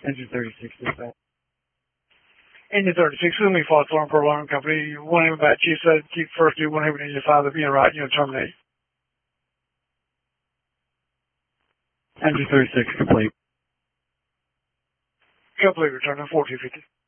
Engine 36 dispatch. Engine 36, Lumi False Alarm for Alarm Company. One aim about Chief said, keep first do one aim in your 5, being right, terminate. Engine 36 complete. Complete, return to 4250.